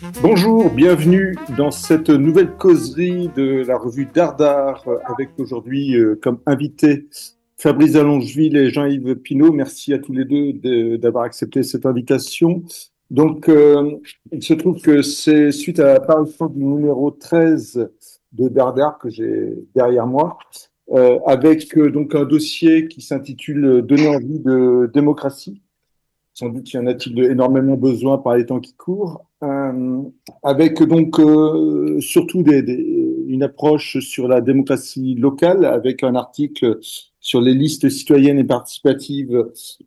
Bonjour, bienvenue dans cette nouvelle causerie de la revue Dardar avec aujourd'hui comme invité Fabrice Allongeville et Jean-Yves Pinault. Merci à tous les deux d'avoir accepté cette invitation. Donc, il se trouve que c'est suite à la parution du numéro 13 de Dardar que j'ai derrière moi, avec donc un dossier qui s'intitule Donner envie de démocratie. Sans doute y en a-t-il énormément besoin par les temps qui courent, avec donc surtout une approche sur la démocratie locale, avec un article sur les listes citoyennes et participatives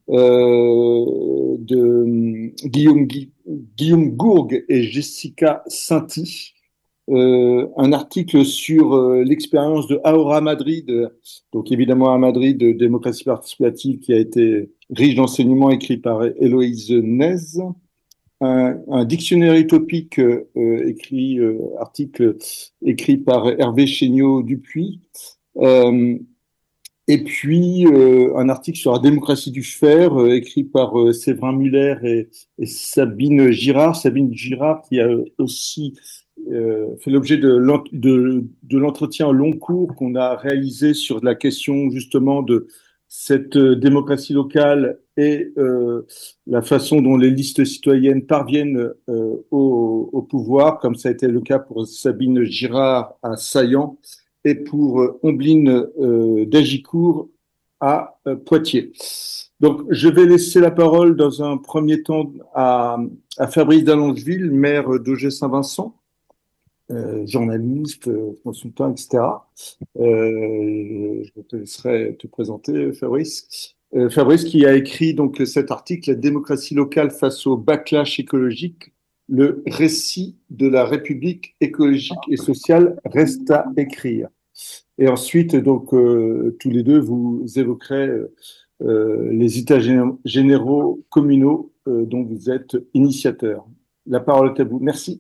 de Guillaume Gourgue et Jessica Sainty. Un article sur l'expérience de Ahora Madrid, donc évidemment à Madrid, de démocratie participative qui a été riche d'enseignements écrit par Héloïse Nez, un dictionnaire utopique article écrit par Hervé Chéniaud-Dupuis, euh, et puis un article sur la démocratie du faire écrit par Séverin Muller et Sabine Girard qui a aussi fait l'objet de l'entretien long cours qu'on a réalisé sur la question justement de cette démocratie locale et la façon dont les listes citoyennes parviennent au pouvoir, comme ça a été le cas pour Sabine Girard à Saillant et pour Ombline d'Agicourt à Poitiers. Donc, je vais laisser la parole dans un premier temps à Fabrice d'Allongeville, maire d'Auger-Saint-Vincent, journaliste, consultant, etc. Je te laisserai te présenter, Fabrice. Fabrice qui a écrit donc cet article, La démocratie locale face au backlash écologique, le récit de la République écologique et sociale reste à écrire. Et ensuite, donc, tous les deux, vous évoquerez les états généraux communaux dont vous êtes initiateurs. La parole est à vous. Merci.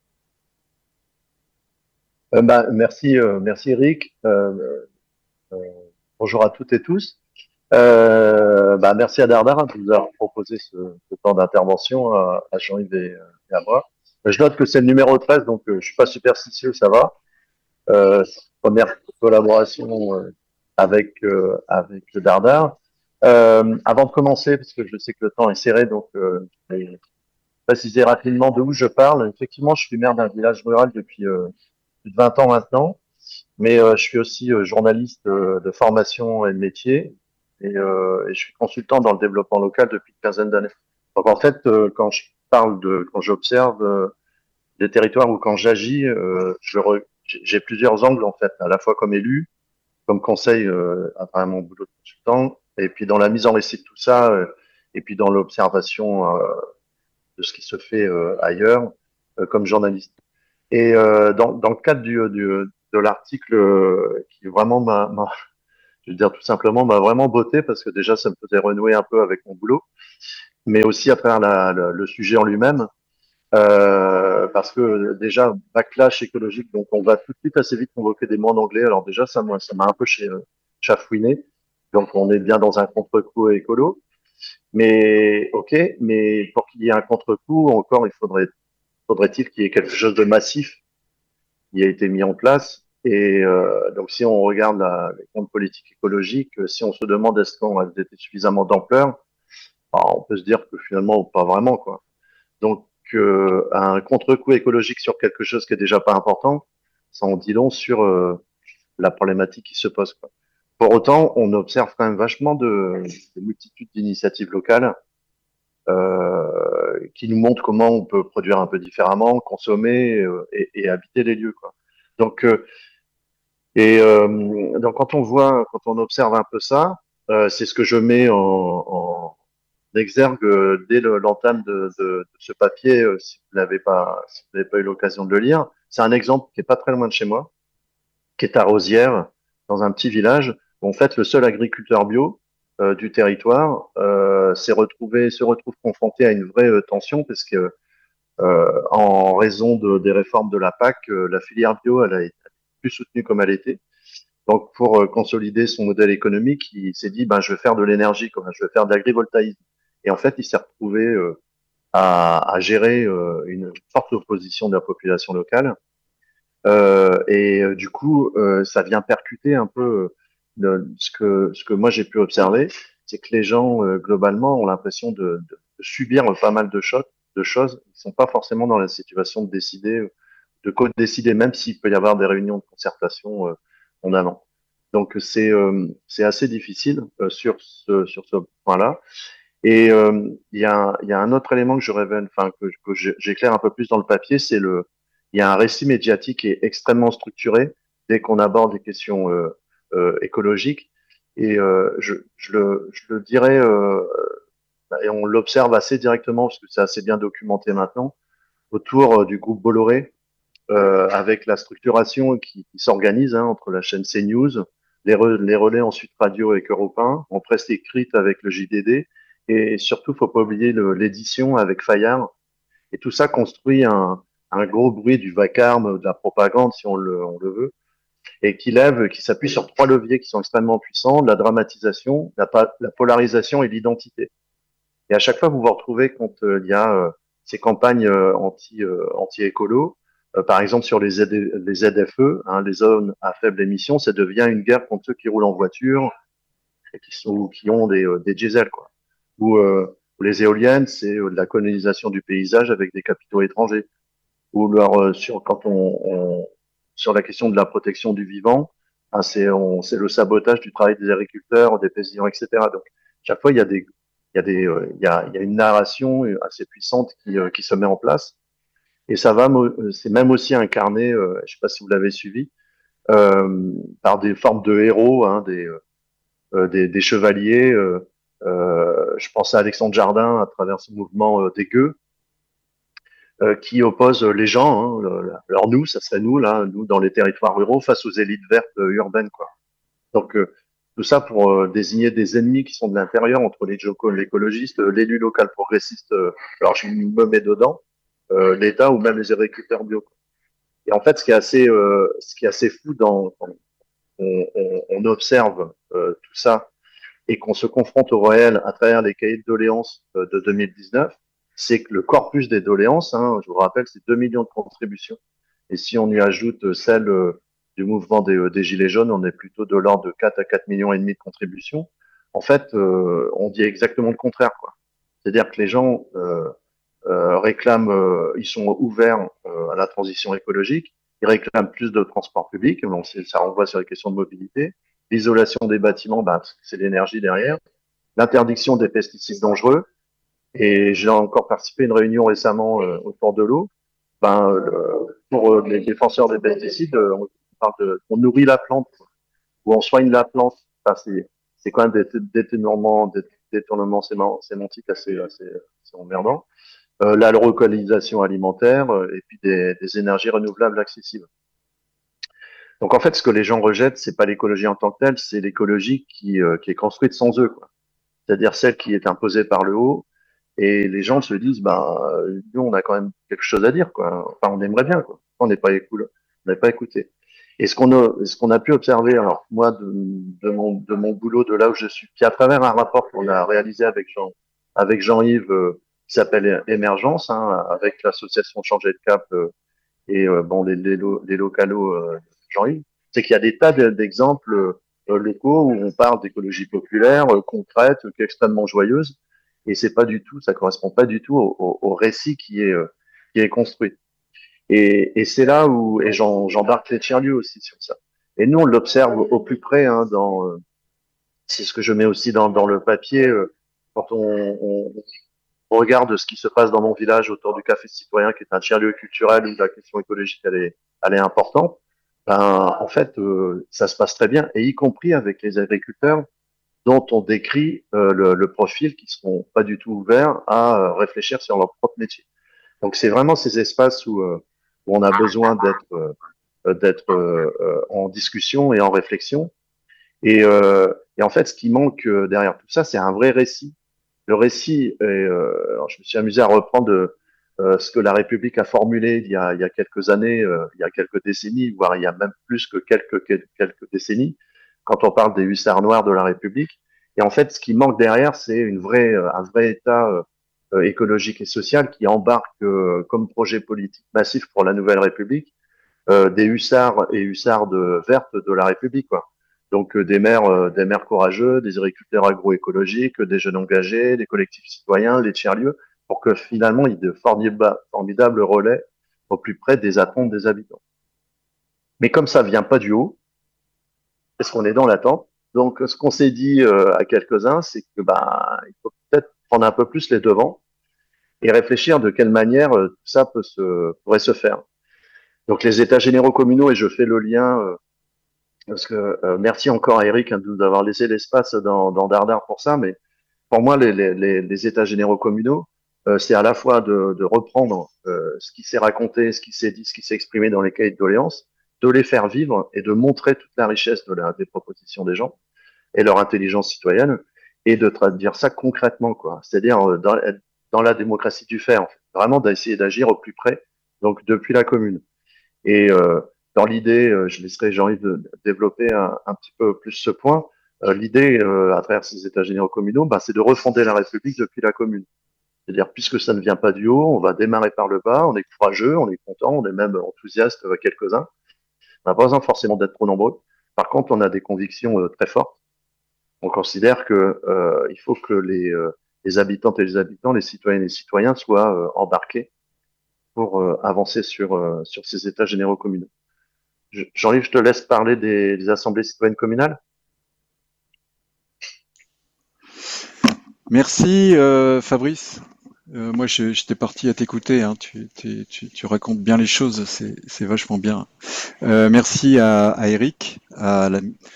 Merci Eric. Euh, Bonjour à toutes et tous. Merci à Dardar de nous avoir proposé ce temps d'intervention à Jean-Yves et à moi. Je note que c'est le numéro 13, donc je suis pas superstitieux, ça va. Première collaboration avec le Dardar. Avant de commencer, parce que je sais que le temps est serré, donc je vais préciser rapidement de où je parle. Effectivement, je suis maire d'un village rural depuis plus de 20 ans maintenant. Mais je suis aussi journaliste de formation et de métier et je suis consultant dans le développement local depuis une quinzaine d'années. Donc en fait, quand j'observe des territoires ou quand j'agis, j'ai plusieurs angles en fait, à la fois comme élu, comme conseil à travers mon boulot de consultant, et puis dans la mise en récit de tout ça, et puis dans l'observation de ce qui se fait ailleurs, comme journaliste. Et dans le cadre de l'article qui vraiment je veux dire tout simplement, m'a vraiment botté parce que déjà ça me faisait renouer un peu avec mon boulot, mais aussi à travers le sujet en lui-même, parce que déjà backlash écologique, donc on va tout de suite assez vite convoquer des mots en anglais. Alors déjà ça m'a un peu chafouiné. Donc on est bien dans un contre-coup écolo, mais ok, mais pour qu'il y ait un contre-coup, encore faudrait-il qu'il y ait quelque chose de massif qui a été mis en place. Et donc, si on regarde les comptes politiques écologiques, si on se demande est-ce qu'on a été suffisamment d'ampleur, on peut se dire que finalement, pas vraiment, quoi. Donc, un contre-coup écologique sur quelque chose qui est déjà pas important, ça en dit long sur la problématique qui se pose, quoi. Pour autant, on observe quand même vachement de multitudes d'initiatives locales qui nous montrent comment on peut produire un peu différemment, consommer et habiter les lieux, quoi. Donc, donc quand on observe un peu ça, c'est ce que je mets en exergue dès l'entame de ce papier, si vous n'avez pas eu l'occasion de le lire. C'est un exemple qui est pas très loin de chez moi, qui est à Rosières, dans un petit village, où en fait le seul agriculteur bio du territoire se retrouve confronté à une vraie tension, parce que en raison des réformes de la PAC, la filière bio elle a été plus soutenue comme elle était. Donc, pour consolider son modèle économique, il s'est dit, ben, je vais faire de l'énergie, quoi. Je vais faire de l'agrivoltaïsme. Et en fait, il s'est retrouvé à gérer une forte opposition de la population locale. Du coup, ça vient percuter un peu ce que moi j'ai pu observer, c'est que les gens globalement ont l'impression de subir pas mal de choses. Ils sont pas forcément dans la situation de décider, de co-décider, même s'il peut y avoir des réunions de concertation en amont. Donc c'est assez difficile sur ce point-là. Il y a un autre élément que je révèle, enfin que j'éclaire un peu plus dans le papier, il y a un récit médiatique qui est extrêmement structuré dès qu'on aborde des questions écologiques. Je le dirais, et on l'observe assez directement parce que c'est assez bien documenté maintenant autour du groupe Bolloré, avec la structuration qui s'organise entre la chaîne CNews, les relais ensuite radio avec Europe 1, en presse écrite avec le JDD, et surtout, faut pas oublier l'édition avec Fayard. Et tout ça construit un gros bruit du vacarme, de la propagande, si on le veut, et qui s'appuie sur trois leviers qui sont extrêmement puissants, la dramatisation, la polarisation et l'identité. Et à chaque fois, vous vous retrouvez quand il y a ces campagnes anti-écolo, par exemple sur les ZFE, les zones à faible émission, ça devient une guerre contre ceux qui roulent en voiture et qui ont des diesels, quoi. Ou les éoliennes, c'est de la colonisation du paysage avec des capitaux étrangers. Ou sur la question de la protection du vivant, c'est le sabotage du travail des agriculteurs, des paysans, etc. Donc chaque fois il y a une narration assez puissante qui se met en place et c'est même aussi incarné, je sais pas si vous l'avez suivi, par des formes de héros, des chevaliers. Je pense à Alexandre Jardin à travers ce mouvement des gueux qui oppose les gens, alors nous, ça serait nous là, nous dans les territoires ruraux face aux élites vertes urbaines, quoi. Donc tout ça pour désigner des ennemis qui sont de l'intérieur entre l'écologiste, l'élu local progressiste, alors je me mets dedans, l'État ou même les agriculteurs bio. Et en fait, ce qui est assez fou quand on observe tout ça et qu'on se confronte au réel à travers les cahiers de doléances de 2019, c'est que le corpus des doléances, je vous rappelle, c'est 2 millions de contributions. Et si on y ajoute celle du mouvement des Gilets jaunes, on est plutôt de l'ordre de 4 à 4 millions et demi de contributions. En fait, on dit exactement le contraire, quoi. C'est-à-dire que les gens réclament, ils sont ouverts à la transition écologique, ils réclament plus de transport public, bon, ça renvoie sur les questions de mobilité, l'isolation des bâtiments, ben, c'est l'énergie derrière, l'interdiction des pesticides dangereux, et j'ai encore participé à une réunion récemment autour de l'eau, pour les défenseurs des pesticides, on nourrit la plante, ou on soigne la plante, enfin, c'est quand même des détournements sémantiques assez emmerdants. La relocalisation alimentaire et puis des énergies renouvelables accessibles. Donc en fait, ce que les gens rejettent, c'est pas l'écologie en tant que telle, c'est l'écologie qui est construite sans eux, quoi. C'est-à-dire celle qui est imposée par le haut. Et les gens se disent, nous, on a quand même quelque chose à dire, quoi. Enfin, on aimerait bien, quoi. On n'est pas écouté. Et ce qu'on a pu observer, alors moi, de mon boulot, de là où je suis, puis à travers un rapport qu'on a réalisé avec Jean-Yves, qui s'appelle Émergence, avec l'association Changer de Cap bon les localos Jean-Yves, c'est qu'il y a des tas d'exemples locaux où on parle d'écologie populaire concrète, qui est extrêmement joyeuse, et c'est pas du tout, ça correspond pas du tout au récit qui est construit. Et c'est là où et j'embarque les tiers-lieux aussi sur ça. Et nous on l'observe au plus près c'est ce que je mets aussi dans le papier quand on regarde ce qui se passe dans mon village autour du Café Citoyen, qui est un tiers-lieu culturel où la question écologique elle est importante, en fait, ça se passe très bien, et y compris avec les agriculteurs dont on décrit le profil qui seront pas du tout ouverts à réfléchir sur leur propre métier. Donc c'est vraiment ces espaces où on a besoin d'être en discussion et en réflexion. Et en fait, ce qui manque derrière tout ça, c'est un vrai récit. Le récit, alors je me suis amusé à reprendre ce que la République a formulé il y a quelques années, il y a quelques décennies, voire il y a même plus que quelques décennies, quand on parle des hussards noirs de la République. Et en fait, ce qui manque derrière, c'est un vrai état. écologique et social qui embarque comme projet politique massif pour la nouvelle République des hussards et hussardes vertes de la République, quoi. Donc des maires courageux, des agriculteurs agroécologiques, des jeunes engagés, des collectifs citoyens, les tiers-lieux, pour que finalement il y ait de formidables relais au plus près des attentes des habitants. Mais comme ça vient pas du haut, parce qu'on est dans l'attente, donc ce qu'on s'est dit à quelques-uns, c'est que il faut peut-être prendre un peu plus les devants et réfléchir de quelle manière tout ça pourrait se faire. Donc les états généraux communaux, et je fais le lien parce que merci encore à Eric de nous avoir laissé l'espace dans Dardar pour ça, mais pour moi les états généraux communaux, c'est à la fois de reprendre ce qui s'est raconté, ce qui s'est dit, ce qui s'est exprimé dans les cahiers de doléances, de les faire vivre et de montrer toute la richesse des propositions des gens et leur intelligence citoyenne et de traduire ça concrètement, quoi. C'est-à-dire dans la démocratie du fait, en fait. Vraiment d'essayer d'agir au plus près, donc depuis la commune. Et dans l'idée, je laisserai Jean-Yves de développer un petit peu plus ce point. L'idée, à travers ces États généraux communaux, c'est de refonder la République depuis la commune. C'est-à-dire, puisque ça ne vient pas du haut, on va démarrer par le bas, on est courageux, on est content, on est même enthousiaste quelques-uns. On n'a pas besoin forcément d'être trop nombreux. Par contre, on a des convictions très fortes. On considère que il faut que les habitantes et les habitants, les citoyennes et les citoyens soient embarqués pour avancer sur ces États généraux communaux. Jean-Yves, je te laisse parler des assemblées citoyennes communales. Merci Fabrice. Moi, j'étais parti à t'écouter. Hein. Tu racontes bien les choses, c'est vachement bien. Merci à Eric, à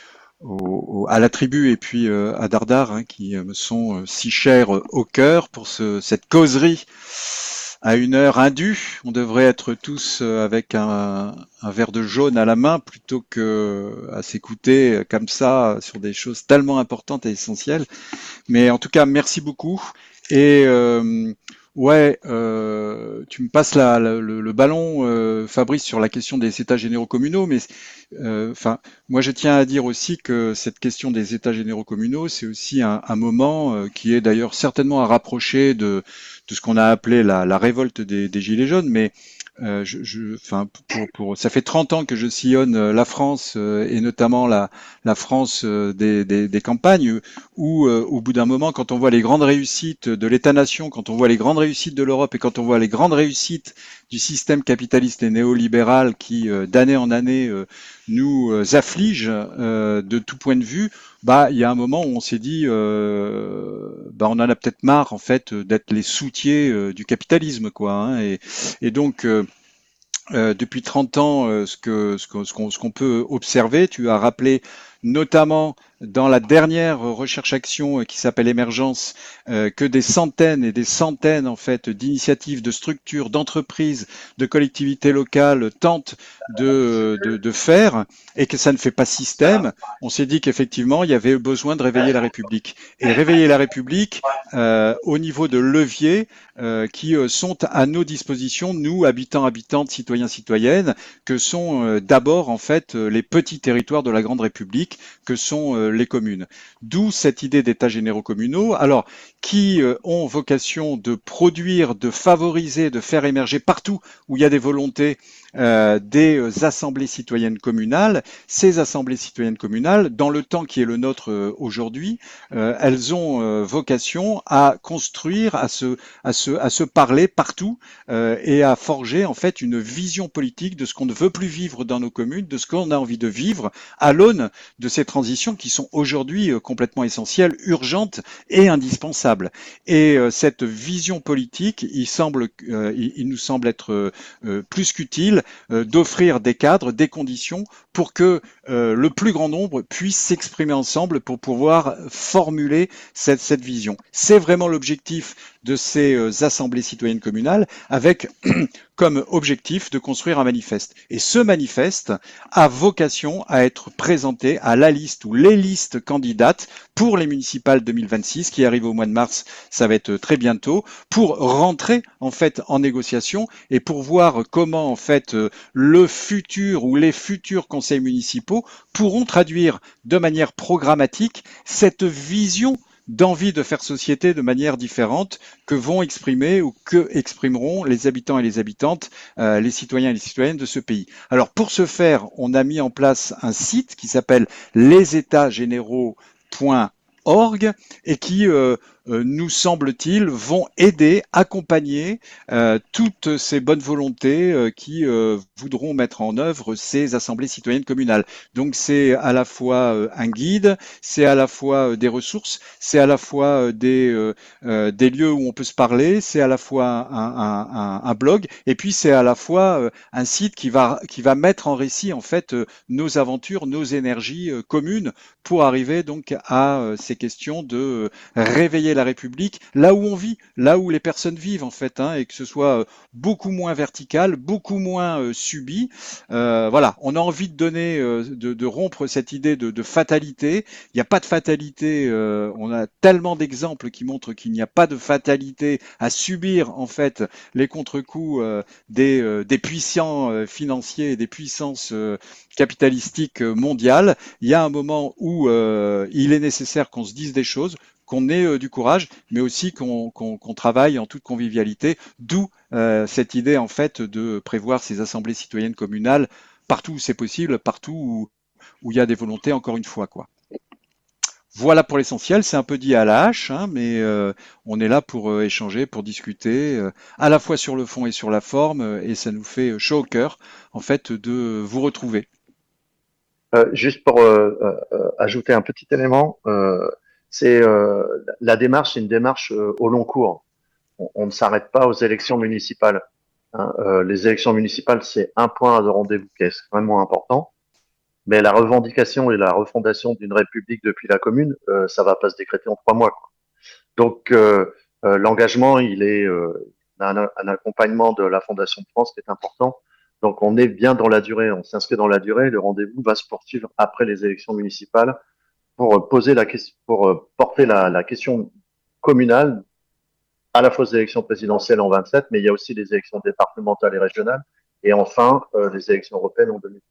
la tribu et puis à Dardar, hein, qui me sont si chers au cœur pour cette causerie à une heure indue. On devrait être tous avec un verre de jaune à la main plutôt que à s'écouter comme ça sur des choses tellement importantes et essentielles. Mais en tout cas, merci beaucoup. Et ouais, tu me passes le ballon, Fabrice, sur la question des États généraux communaux. Mais enfin, moi, je tiens à dire aussi que cette question des États généraux communaux, c'est aussi un moment qui est d'ailleurs certainement à rapprocher de ce qu'on a appelé la révolte des Gilets jaunes. Mais enfin, ça fait 30 ans que je sillonne la France et notamment la France des campagnes où, au bout d'un moment, quand on voit les grandes réussites de l'État-nation, quand on voit les grandes réussites de l'Europe et quand on voit les grandes réussites du système capitaliste et néolibéral qui, d'année en année, nous afflige de tout point de vue, il y a un moment où on s'est dit, on en a peut-être marre en fait d'être les soutiers du capitalisme, quoi. Hein, et donc depuis 30 ans, ce qu'on peut observer, tu as rappelé notamment dans la dernière recherche-action qui s'appelle Émergence, que des centaines et des centaines en fait d'initiatives, de structures, d'entreprises, de collectivités locales tentent de faire et que ça ne fait pas système. On s'est dit qu'effectivement il y avait besoin de réveiller la République et réveiller la République au niveau de leviers qui sont à nos dispositions, nous habitants, habitantes, citoyens, citoyennes, que sont d'abord en fait les petits territoires de la grande République, que sont les communes. D'où cette idée d'états généraux communaux, alors qui ont vocation de produire, de favoriser, de faire émerger partout où il y a des volontés des assemblées citoyennes communales. Ces assemblées citoyennes communales, dans le temps qui est le nôtre aujourd'hui, elles ont vocation à construire, à se parler partout et à forger en fait une vision politique de ce qu'on ne veut plus vivre dans nos communes, de ce qu'on a envie de vivre à l'aune de ces transitions qui sont aujourd'hui complètement essentielles, urgentes et indispensables. Et cette vision politique, il nous semble être plus qu'utile d'offrir des cadres, des conditions pour que le plus grand nombre puisse s'exprimer ensemble pour pouvoir formuler cette vision. C'est vraiment l'objectif de ces assemblées citoyennes communales avec comme objectif de construire un manifeste. Et ce manifeste a vocation à être présenté à la liste ou les listes candidates pour les municipales 2026 qui arrivent au mois de mars, ça va être très bientôt, pour rentrer en fait en négociation et pour voir comment en fait le futur ou les futurs conseils municipaux pourront traduire de manière programmatique cette vision d'envie de faire société de manière différente que vont exprimer ou que exprimeront les habitants et les habitantes, les citoyens et les citoyennes de ce pays. Alors pour ce faire, on a mis en place un site qui s'appelle lesétatsgénéraux.org et qui, nous semble-t-il, vont aider, accompagner toutes ces bonnes volontés qui voudront mettre en œuvre ces assemblées citoyennes communales. Donc c'est à la fois un guide, c'est à la fois des ressources, c'est à la fois des lieux où on peut se parler, c'est à la fois un blog, et puis c'est à la fois un site qui va mettre en récit en fait nos aventures, nos énergies communes pour arriver donc à ces questions de réveiller la République là où on vit, là où les personnes vivent en fait, hein, et que ce soit beaucoup moins vertical, beaucoup moins subi. Voilà, on a envie de donner, de rompre cette idée de fatalité. Il n'y a pas de fatalité. On a tellement d'exemples qui montrent qu'il n'y a pas de fatalité à subir en fait les contre-coups des puissants financiers et des puissances capitalistiques mondiales. Il y a un moment où il est nécessaire qu'on se dise des choses, qu'on ait du courage, mais aussi qu'on travaille en toute convivialité, d'où cette idée en fait de prévoir ces assemblées citoyennes communales partout où c'est possible, partout où il y a des volontés, encore une fois, quoi. Voilà pour l'essentiel, c'est un peu dit à la hache, hein, mais on est là pour échanger, pour discuter, à la fois sur le fond et sur la forme, et ça nous fait chaud au cœur, en fait, de vous retrouver. Juste pour ajouter un petit élément, c'est la démarche, c'est une démarche au long cours. On ne s'arrête pas aux élections municipales. Hein. Les élections municipales, c'est un point de rendez-vous qui est extrêmement important. Mais la revendication et la refondation d'une république depuis la commune, ça va pas se décréter en 3 mois. Quoi. Donc l'engagement, il est un accompagnement de la Fondation de France qui est important. Donc on est bien dans la durée, on s'inscrit dans la durée. Le rendez-vous va se poursuivre après les élections municipales pour poser la question, pour porter la question communale à la fois les élections présidentielles en 27, mais il y a aussi les élections départementales et régionales, et enfin les élections européennes en 2000.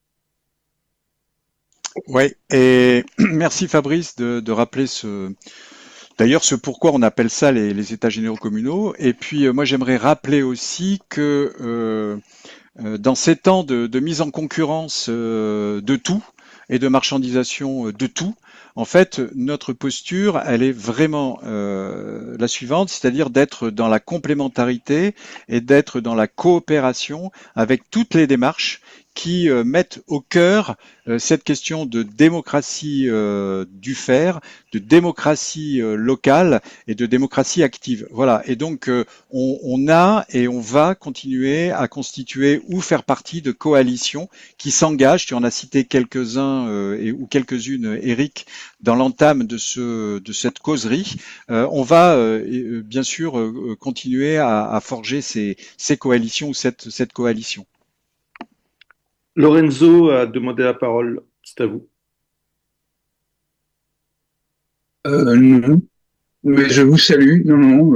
Ouais, et merci Fabrice de rappeler d'ailleurs ce pourquoi on appelle ça les états généraux communaux. Et puis moi j'aimerais rappeler aussi que dans ces temps de mise en concurrence de tout et de marchandisation de tout, en fait, notre posture, elle est vraiment la suivante, c'est-à-dire d'être dans la complémentarité et d'être dans la coopération avec toutes les démarches qui mettent au cœur cette question de démocratie du faire, de démocratie locale et de démocratie active. Voilà. Et donc, on a et on va continuer à constituer ou faire partie de coalitions qui s'engagent. Tu en as cité quelques-uns ou quelques-unes, Eric, dans l'entame de cette causerie. On va bien sûr continuer à forger ces coalitions ou cette coalition. Lorenzo a demandé la parole. C'est à vous. Non, mais je vous salue. Non, non,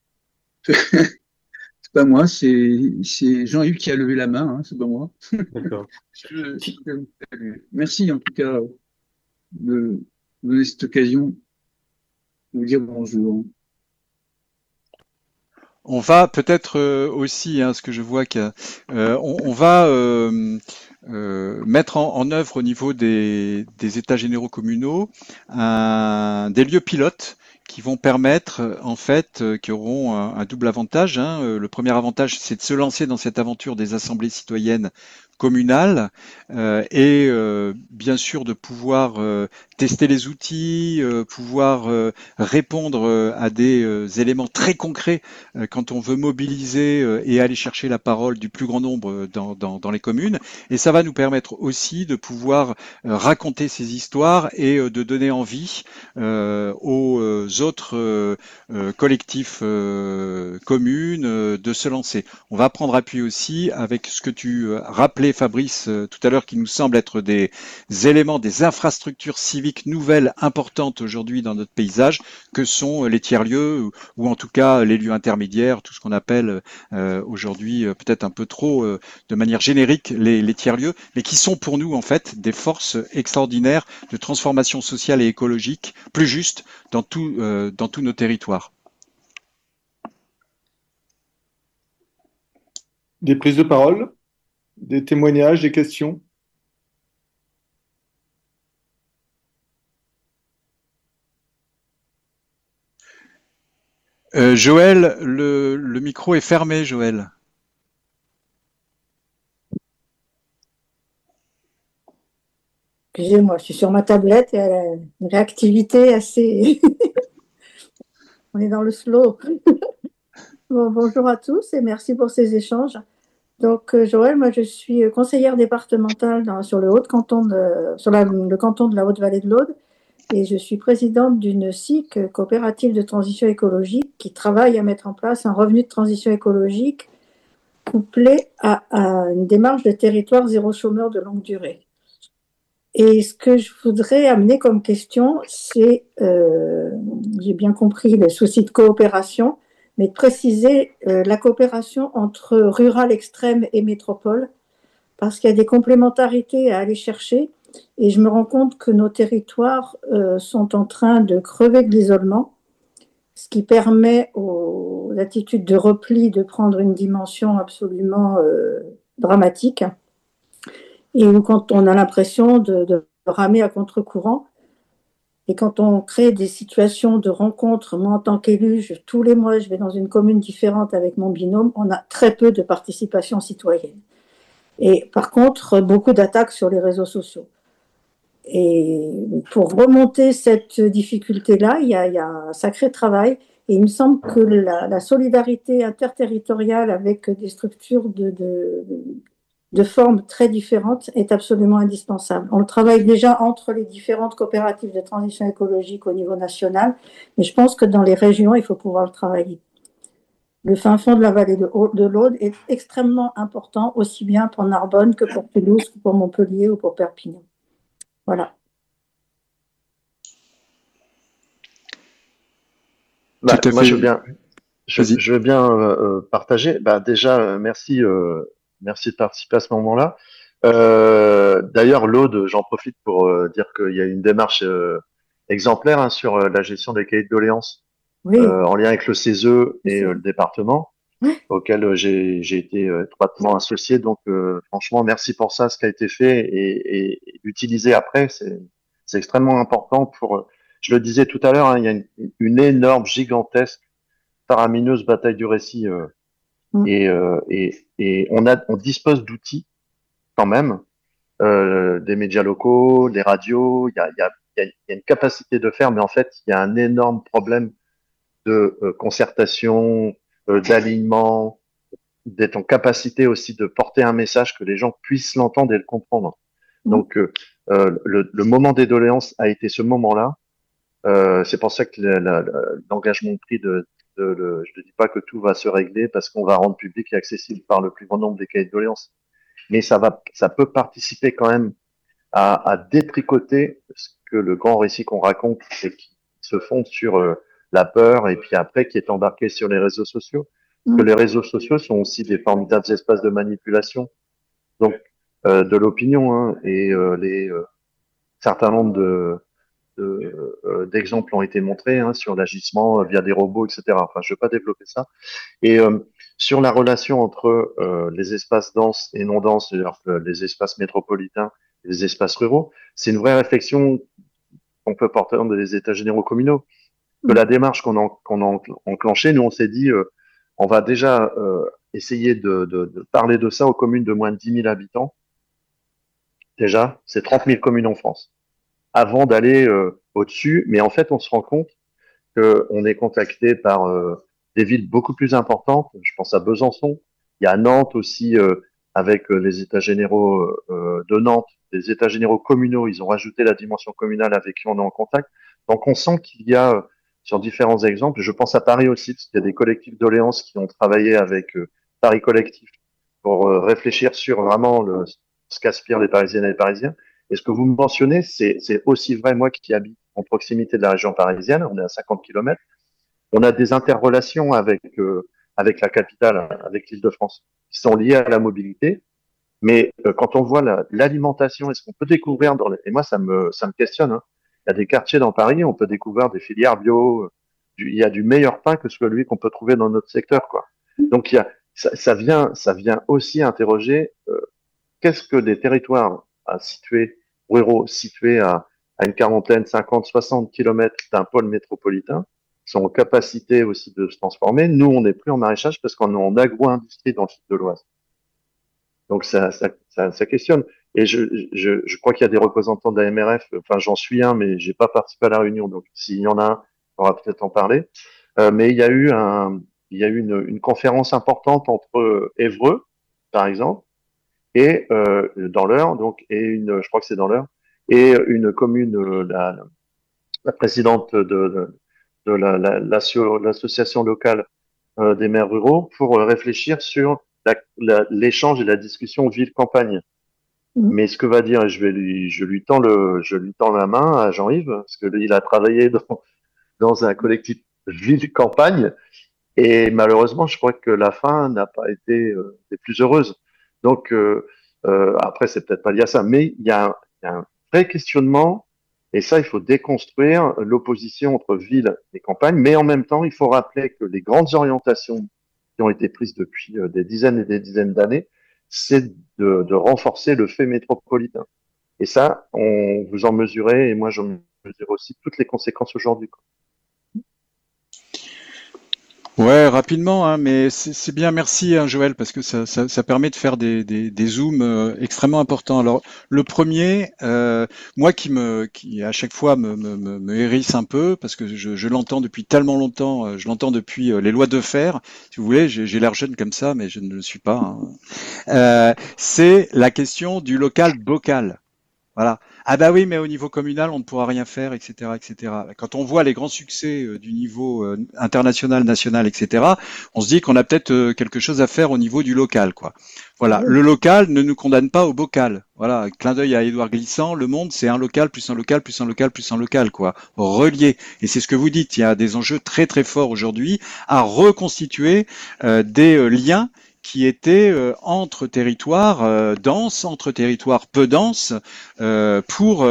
c'est pas moi, c'est Jean-Yves qui a levé la main, hein, c'est pas moi. D'accord. Je vous salue. Merci en tout cas de me donner cette occasion de vous dire bonjour. On va peut-être aussi, hein, ce que je vois on va mettre en œuvre au niveau des états généraux communaux des lieux pilotes qui vont permettre, en fait, qui auront un double avantage. Hein. Le premier avantage, c'est de se lancer dans cette aventure des assemblées citoyennes communales et bien sûr de pouvoir tester les outils, pouvoir répondre à des éléments très concrets quand on veut mobiliser et aller chercher la parole du plus grand nombre dans les communes. Et ça va nous permettre aussi de pouvoir raconter ces histoires et de donner envie aux autres collectifs communes de se lancer. On va prendre appui aussi avec ce que tu rappelais Fabrice tout à l'heure, qui nous semblent être des éléments, des infrastructures civiques nouvelles importantes aujourd'hui dans notre paysage, que sont les tiers-lieux, ou en tout cas les lieux intermédiaires, tout ce qu'on appelle aujourd'hui peut-être un peu trop de manière générique les tiers-lieux, mais qui sont pour nous en fait des forces extraordinaires de transformation sociale et écologique plus juste dans tous nos territoires. Des prises de parole, des témoignages, des questions? Joël, le micro est fermé, Joël. Excusez-moi, je suis sur ma tablette et elle a une réactivité assez. On est dans le slow. Bon, bonjour à tous et merci pour ces échanges. Donc, Joël, moi je suis conseillère départementale sur le le canton de la Haute-Vallée de l'Aude et je suis présidente d'une SIC, coopérative de transition écologique, qui travaille à mettre en place un revenu de transition écologique couplé à une démarche de territoire zéro chômeur de longue durée. Et ce que je voudrais amener comme question, c'est, j'ai bien compris le souci de coopération, mais de préciser la coopération entre rural extrême et métropole, parce qu'il y a des complémentarités à aller chercher, et je me rends compte que nos territoires sont en train de crever de l'isolement, ce qui permet aux attitudes de repli de prendre une dimension absolument dramatique et où quand on a l'impression de ramer à contre-courant. Et quand on crée des situations de rencontres, moi en tant qu'élu, tous les mois, je vais dans une commune différente avec mon binôme, on a très peu de participation citoyenne. Et par contre, beaucoup d'attaques sur les réseaux sociaux. Et pour remonter cette difficulté-là, il y a un sacré travail. Et il me semble que la solidarité interterritoriale avec des structures de formes très différentes est absolument indispensable. On le travaille déjà entre les différentes coopératives de transition écologique au niveau national, mais je pense que dans les régions, il faut pouvoir le travailler. Le fin fond de la vallée de l'Aude est extrêmement important, aussi bien pour Narbonne que pour Toulouse, que pour Montpellier ou pour Perpignan. Voilà. Bah, Tout à moi, fait. je veux bien partager. Bah, déjà, merci de participer à ce moment-là. D'ailleurs, l'Aude, j'en profite pour dire qu'il y a une démarche exemplaire hein, sur la gestion des cahiers de doléances Oui. en lien avec le CESE et le département, Ouais. auquel j'ai été étroitement associé. Donc, franchement, merci pour ça, ce qui a été fait et utilisé après, c'est extrêmement important pour. Je le disais tout à l'heure, hein, il y a une énorme, gigantesque faramineuse bataille du récit et on dispose d'outils quand même, des médias locaux, des radios, il y a une capacité de faire, mais en fait il y a un énorme problème de concertation, d'alignement, d'être en capacité aussi de porter un message que les gens puissent l'entendre et le comprendre. Donc le moment des doléances a été ce moment-là. C'est pour ça que l'engagement pris je ne dis pas que tout va se régler parce qu'on va rendre public et accessible par le plus grand nombre des cahiers de doléances, mais ça peut participer quand même à détricoter ce que le grand récit qu'on raconte et qui se fonde sur la peur et puis après qui est embarqué sur les réseaux sociaux. Parce que les réseaux sociaux sont aussi des formidables espaces de manipulation, donc de l'opinion hein, et certains nombres d'exemples ont été montrés hein, sur l'agissement via des robots, etc. Enfin, je ne vais pas développer ça. Et sur la relation entre les espaces denses et non denses, c'est-à-dire les espaces métropolitains et les espaces ruraux, c'est une vraie réflexion qu'on peut porter dans des états généraux communaux. Que la démarche qu'on a enclenchée, nous on s'est dit, on va déjà essayer de parler de ça aux communes de moins de 10 000 habitants. Déjà, c'est 30 000 communes en France. Avant d'aller au-dessus, mais en fait, on se rend compte qu'on est contacté par des villes beaucoup plus importantes. Je pense à Besançon. Il y a Nantes aussi, avec les États généraux de Nantes, les États généraux communaux. Ils ont rajouté la dimension communale avec qui on est en contact. Donc, on sent qu'il y a, sur différents exemples, je pense à Paris aussi, parce qu'il y a des collectifs doléances qui ont travaillé avec Paris Collectif pour réfléchir sur vraiment ce qu'aspirent les Parisiennes et les Parisiens. Et ce que vous mentionnez, c'est aussi vrai, moi qui habite en proximité de la région parisienne, on est à 50 kilomètres, on a des interrelations avec la capitale, avec l'Île-de-France, qui sont liées à la mobilité. Mais quand on voit l'alimentation et ce qu'on peut découvrir et moi ça me questionne. Hein. Il y a des quartiers dans Paris, on peut découvrir des filières bio. Il y a du meilleur pain que celui qu'on peut trouver dans notre secteur, quoi. Donc ça vient aussi interroger qu'est-ce que des territoires ruraux situés à une quarantaine, 50, 60 kilomètres d'un pôle métropolitain sont en capacité aussi de se transformer. Nous, on n'est plus en maraîchage parce qu'on est en agro-industrie dans le sud de l'Oise. Donc ça questionne. Et je crois qu'il y a des représentants de la MRF, enfin j'en suis un, mais j'ai pas participé à la réunion, donc s'il y en a un, on va peut-être en parler. Mais il y a eu une conférence importante entre Évreux, par exemple, et dans l'Eure, donc je crois que c'est dans l'Eure, et une commune, la présidente de l'association locale des maires ruraux pour réfléchir sur l'échange et la discussion ville-campagne. Mais ce que va dire, je lui tends la main à Jean-Yves, parce que lui, il a travaillé dans un collectif ville-campagne, et malheureusement, je crois que la fin n'a pas été des plus heureuses. Donc, après, c'est peut-être pas lié à ça, mais il y a un vrai questionnement, et ça, il faut déconstruire l'opposition entre ville et campagne, mais en même temps, il faut rappeler que les grandes orientations qui ont été prises depuis des dizaines et des dizaines d'années, c'est de renforcer le fait métropolitain. Et ça, vous en mesurez, et moi j'en mesure aussi toutes les conséquences aujourd'hui. Ouais, rapidement, hein, mais c'est bien, merci hein, Joël, parce que ça permet de faire des zooms extrêmement importants. Alors, le premier, moi qui à chaque fois me hérisse un peu, parce que je l'entends depuis tellement longtemps, je l'entends depuis les lois de fer, si vous voulez, j'ai l'air jeune comme ça, mais je ne le suis pas. Hein. C'est la question du local-bocal. Voilà. Ah bah oui, mais au niveau communal, on ne pourra rien faire, etc., etc. Quand on voit les grands succès du niveau international, national, etc., on se dit qu'on a peut-être quelque chose à faire au niveau du local, quoi. Voilà. Le local ne nous condamne pas au bocal. Voilà. Clin d'œil à Édouard Glissant. Le monde, c'est un local plus un local plus un local plus un local, quoi. Relié. Et c'est ce que vous dites. Il y a des enjeux très très forts aujourd'hui à reconstituer des liens qui étaient entre territoires denses, entre territoires peu denses, pour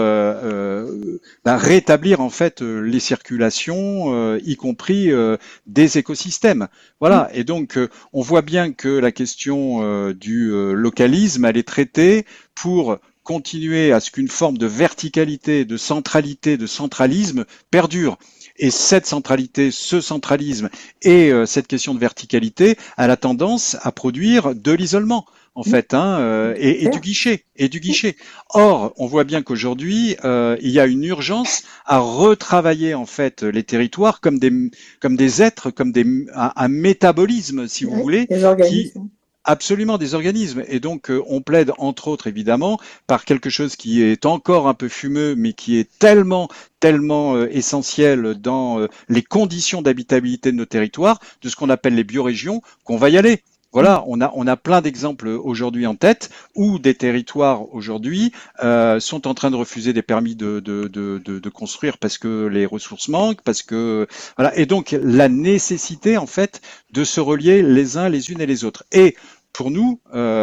rétablir en fait les circulations, y compris des écosystèmes. Voilà. Et donc on voit bien que la question du localisme, elle est traitée pour continuer à ce qu'une forme de verticalité, de centralité, de centralisme perdure. Et cette centralité, ce centralisme et cette question de verticalité, elle a tendance à produire de l'isolement, en fait, hein, et du guichet. Or, on voit bien qu'aujourd'hui, il y a une urgence à retravailler en fait les territoires comme des êtres, comme un métabolisme, si vous voulez, des organismes. Absolument, des organismes. Et donc, on plaide, entre autres, évidemment, par quelque chose qui est encore un peu fumeux, mais qui est tellement essentiel dans les conditions d'habitabilité de nos territoires, de ce qu'on appelle les biorégions, qu'on va y aller. Voilà, on a plein d'exemples aujourd'hui en tête où des territoires aujourd'hui sont en train de refuser des permis de construire parce que les ressources manquent, parce que voilà, et donc la nécessité en fait de se relier les uns les unes et les autres. Et pour nous,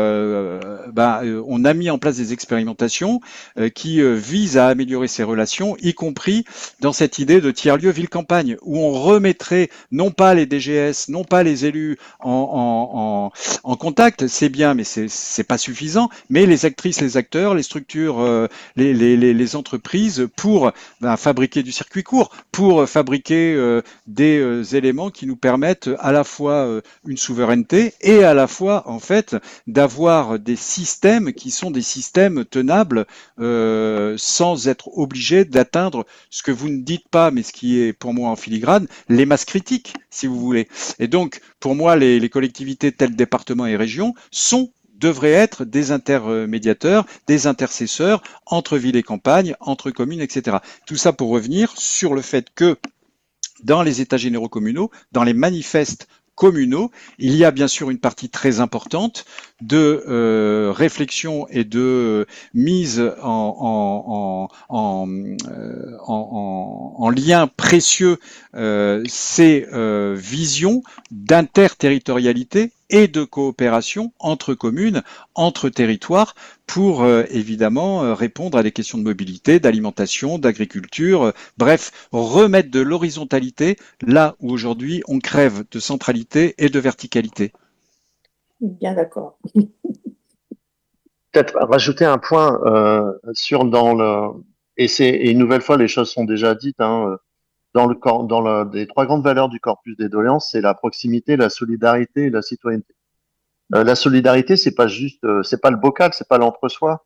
on a mis en place des expérimentations qui visent à améliorer ces relations, y compris dans cette idée de tiers-lieu ville-campagne, où on remettrait non pas les DGS, non pas les élus en contact, c'est bien, mais c'est pas suffisant, mais les actrices, les acteurs, les structures, les entreprises pour fabriquer du circuit court, pour fabriquer des éléments qui nous permettent à la fois une souveraineté et à la fois en fait d'avoir des systèmes qui sont des systèmes tenables sans être obligés d'atteindre ce que vous ne dites pas, mais ce qui est pour moi en filigrane, les masses critiques, si vous voulez. Et donc, pour moi, les collectivités telles départements et régions devraient être des intermédiateurs, des intercesseurs entre villes et campagnes, entre communes, etc. Tout ça pour revenir sur le fait que dans les états généraux communaux, dans les manifestes communaux. Il y a bien sûr une partie très importante de réflexion et de mise en lien précieux ces visions d'interterritorialité et de coopération entre communes, entre territoires, pour évidemment répondre à des questions de mobilité, d'alimentation, d'agriculture, bref, remettre de l'horizontalité là où aujourd'hui on crève de centralité et de verticalité. Bien d'accord. Peut-être rajouter un point sur et une nouvelle fois les choses sont déjà dites des trois grandes valeurs du corpus des doléances, c'est la proximité, la solidarité et la citoyenneté. La solidarité, c'est pas le bocal, c'est pas l'entre-soi.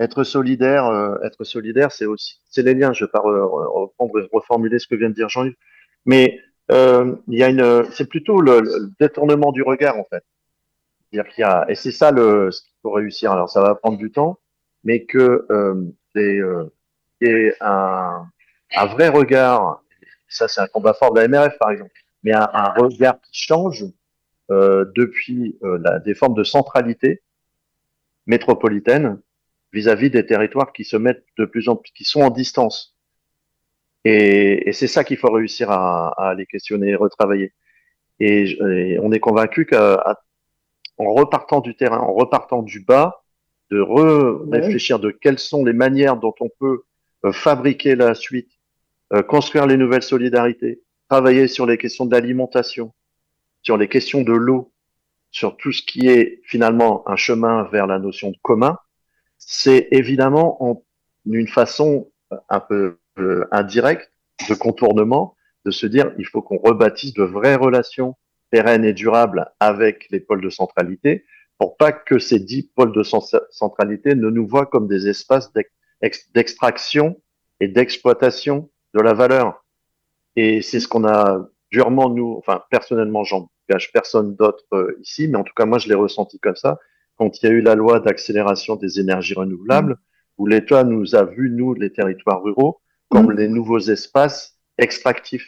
Être solidaire, c'est les liens. Je vais pas reprendre et reformuler ce que vient de dire Jean-Yves, mais c'est plutôt le détournement du regard en fait. C'est-à-dire et c'est ça ce qu'il faut réussir. Alors ça va prendre du temps, mais qu'il y ait un vrai regard. Ça, c'est un combat fort de la MRF par exemple, mais un regard qui change depuis des formes de centralité métropolitaine vis-à-vis des territoires qui se mettent de plus en plus, qui sont en distance. Et c'est ça qu'il faut réussir à aller questionner et retravailler. Et on est convaincu qu'en repartant du terrain, en repartant du bas, de réfléchir de quelles sont les manières dont on peut fabriquer la suite, construire les nouvelles solidarités, travailler sur les questions d'alimentation, sur les questions de l'eau, sur tout ce qui est finalement un chemin vers la notion de commun, c'est évidemment une façon un peu indirecte de contournement de se dire il faut qu'on rebâtisse de vraies relations pérennes et durables avec les pôles de centralité pour pas que ces 10 pôles de centralité ne nous voient comme des espaces d'extraction et d'exploitation de la valeur. Et c'est ce qu'on a durement, nous, enfin, personnellement, j'en gage personne d'autre ici, mais en tout cas, moi, je l'ai ressenti comme ça, quand il y a eu la loi d'accélération des énergies renouvelables, où l'État nous a vus, nous, les territoires ruraux, comme les nouveaux espaces extractifs.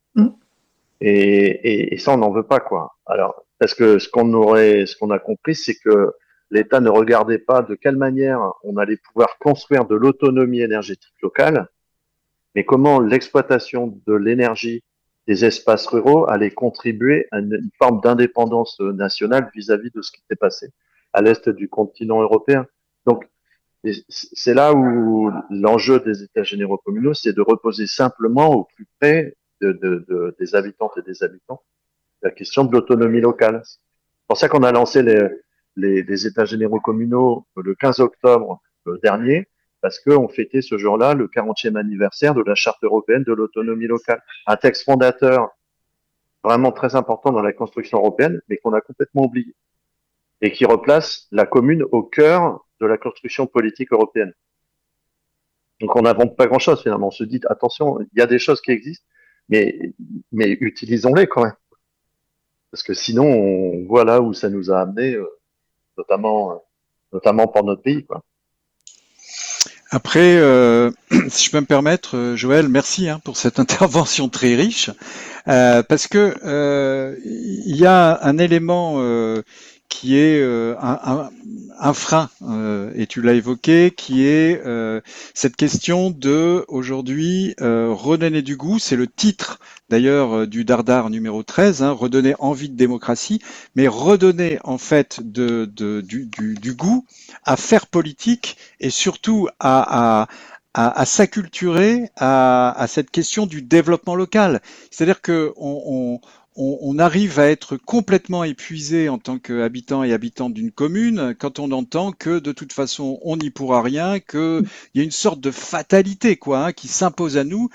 Et ça, on n'en veut pas, quoi. Alors, parce que ce qu'on a compris, c'est que l'État ne regardait pas de quelle manière on allait pouvoir construire de l'autonomie énergétique locale, mais comment l'exploitation de l'énergie des espaces ruraux allait contribuer à une forme d'indépendance nationale vis-à-vis de ce qui s'est passé à l'est du continent européen. Donc, c'est là où l'enjeu des États généraux communaux, c'est de reposer simplement au plus près des habitantes et des habitants la question de l'autonomie locale. C'est pour ça qu'on a lancé les États généraux communaux le 15 octobre dernier, parce qu'on fêtait ce jour-là le 40e anniversaire de la Charte européenne de l'autonomie locale. Un texte fondateur vraiment très important dans la construction européenne, mais qu'on a complètement oublié. Et qui replace la commune au cœur de la construction politique européenne. Donc on n'invente pas grand-chose finalement. On se dit, attention, il y a des choses qui existent, mais utilisons-les quand même. Parce que sinon, on voit là où ça nous a amené, notamment pour notre pays, quoi. Après, si je peux me permettre, Joël, merci pour cette intervention très riche, parce que il y a un élément qui est un frein, et tu l'as évoqué, qui est cette question de aujourd'hui redonner du goût. C'est le titre d'ailleurs du Dardar numéro 13, redonner envie de démocratie, mais redonner en fait du goût à faire politique et surtout à s'acculturer à cette question du développement local. C'est-à-dire que on arrive à être complètement épuisé en tant qu'habitant et habitante d'une commune quand on entend que de toute façon on n'y pourra rien, qu'il y a une sorte de fatalité qui s'impose à nous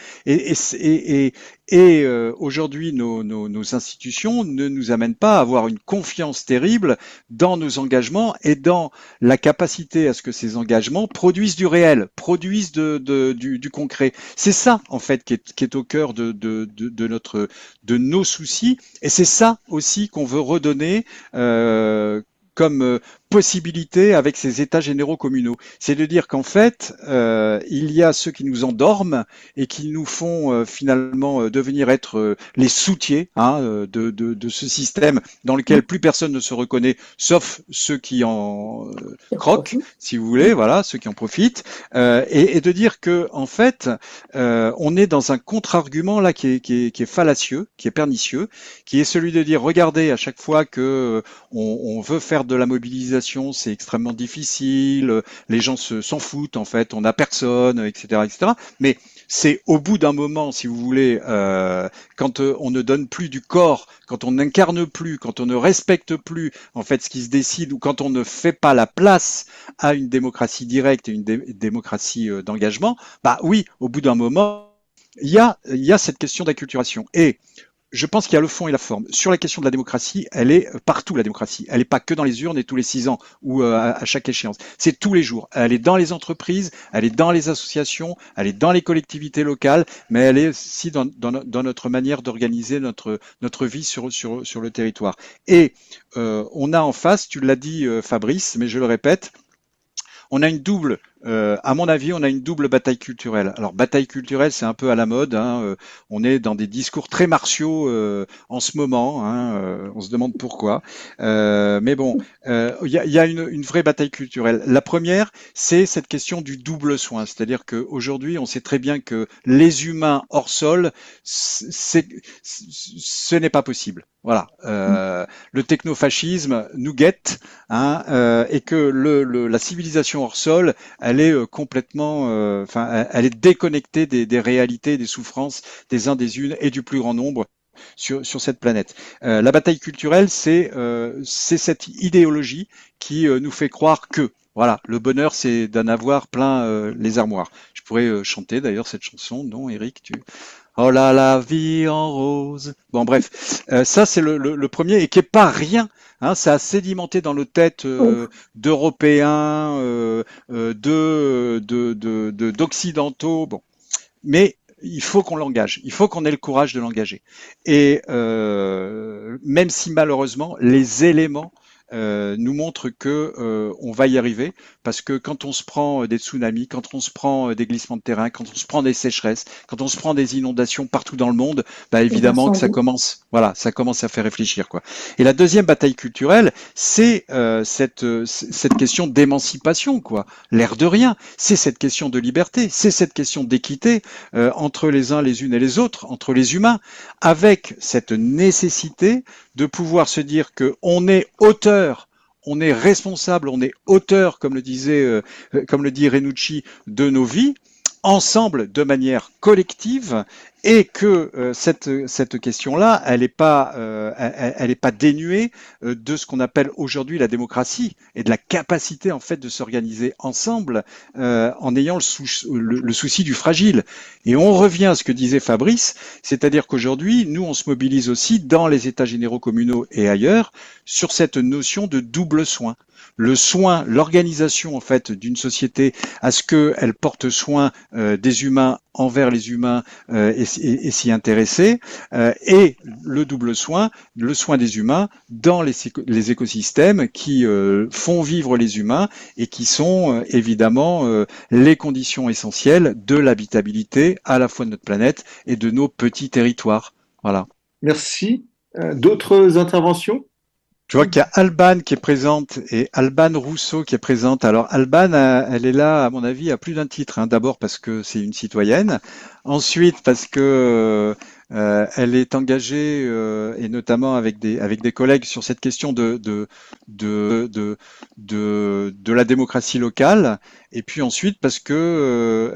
et aujourd'hui nos institutions ne nous amènent pas à avoir une confiance terrible dans nos engagements et dans la capacité à ce que ces engagements produisent du réel, produisent du concret. C'est ça en fait qui est au cœur de nos soucis. Et c'est ça aussi qu'on veut redonner comme possibilité avec ces états généraux communaux. C'est de dire qu'en fait, il y a ceux qui nous endorment et qui nous font finalement devenir être les soutiers de ce système dans lequel plus personne ne se reconnaît, sauf ceux qui en croquent, si vous voulez, voilà, ceux qui en profitent, et de dire que en fait, on est dans un contre-argument là qui est fallacieux, qui est pernicieux, qui est celui de dire regardez, à chaque fois que on veut faire de la mobilisation, c'est extrêmement difficile, les gens s'en foutent en fait, on n'a personne, etc., etc. Mais c'est au bout d'un moment, si vous voulez, quand on ne donne plus du corps, quand on n'incarne plus, quand on ne respecte plus en fait ce qui se décide, ou quand on ne fait pas la place à une démocratie directe et une démocratie d'engagement, bah oui, au bout d'un moment, il y a cette question d'acculturation. Et je pense qu'il y a le fond et la forme. Sur la question de la démocratie, elle est partout, la démocratie. Elle n'est pas que dans les urnes et tous les 6 ans ou à chaque échéance. C'est tous les jours. Elle est dans les entreprises, elle est dans les associations, elle est dans les collectivités locales, mais elle est aussi dans notre manière d'organiser notre vie sur le territoire. Et on a en face, tu l'as dit Fabrice, mais je le répète, on a une double, à mon avis, on a une double bataille culturelle. Alors, bataille culturelle, c'est un peu à la mode. On est dans des discours très martiaux en ce moment. On se demande pourquoi. Mais bon, il y a une vraie bataille culturelle. La première, c'est cette question du double soin. C'est-à-dire qu'aujourd'hui, on sait très bien que les humains hors sol, ce n'est pas possible. Voilà, le technofascisme nous guette, et que la civilisation hors sol, elle est complètement, elle est déconnectée des réalités, des souffrances des uns des unes et du plus grand nombre sur cette planète. La bataille culturelle, c'est cette idéologie qui nous fait croire que voilà, le bonheur, c'est d'en avoir plein les armoires. Je pourrais chanter d'ailleurs cette chanson, non, Eric, Oh là, la vie en rose. Bon, bref, ça c'est le premier et qui est pas rien. Ça a sédimenté dans nos têtes d'Européens, d'Occidentaux. Bon, mais il faut qu'on l'engage. Il faut qu'on ait le courage de l'engager. Et même si malheureusement les éléments nous montre que on va y arriver, parce que quand on se prend des tsunamis, quand on se prend des glissements de terrain, quand on se prend des sécheresses, quand on se prend des inondations partout dans le monde, bah évidemment que ça commence à faire réfléchir, quoi. Et la deuxième bataille culturelle, c'est cette question d'émancipation, quoi. L'air de rien, c'est cette question de liberté, c'est cette question d'équité entre les uns, les unes et les autres, entre les humains, avec cette nécessité de pouvoir se dire que on est auteur, on est responsable, on est auteur, comme le dit Renucci, de nos vies, ensemble, de manière collective, et que cette question-là, elle n'est pas dénuée de ce qu'on appelle aujourd'hui la démocratie et de la capacité en fait de s'organiser ensemble en ayant le souci du fragile. Et on revient à ce que disait Fabrice, c'est-à-dire qu'aujourd'hui, nous, on se mobilise aussi dans les États généraux communaux et ailleurs sur cette notion de double soin. Le soin, l'organisation en fait d'une société à ce qu'elle porte soin des humains envers les humains et s'y intéresser, et le double soin, le soin des humains dans les écosystèmes qui font vivre les humains et qui sont évidemment les conditions essentielles de l'habitabilité à la fois de notre planète et de nos petits territoires. Voilà. Merci. D'autres interventions? Je vois qu'il y a Alban qui est présente et Alban Rousseau qui est présente. Alors Alban, elle est là, à mon avis, à plus d'un titre. D'abord parce que c'est une citoyenne. Ensuite parce que elle est engagée et notamment avec des collègues sur cette question de la démocratie locale. Et puis ensuite parce que